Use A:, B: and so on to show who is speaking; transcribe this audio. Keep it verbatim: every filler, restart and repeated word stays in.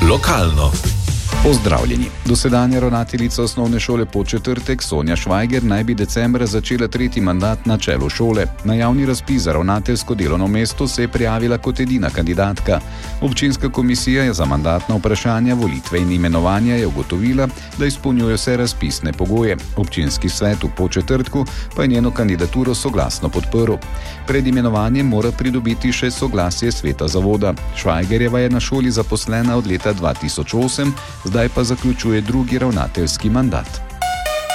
A: Lokalno.
B: Pozdravljeni. Dosedanja ravnateljica osnovne šole Podčetrtek Sonja Švajger naj bi decembra začela tretji mandat na čelu šole. Na javni razpis za ravnateljsko delovno mesto se je prijavila kot edina kandidatka. Občinska komisija je za mandatna vprašanja, volitve in imenovanja je ugotovila, da izpolnjuje vse razpisne pogoje. Občinski svet v Podčetrtku pa je njeno kandidaturo soglasno podprl. Pred imenovanjem mora pridobiti še soglasje sveta zavoda. Švajgerjeva je na šoli zaposlena od leta dva tisoč osem, zdaj pa zaključuje drugi ravnateljski mandat.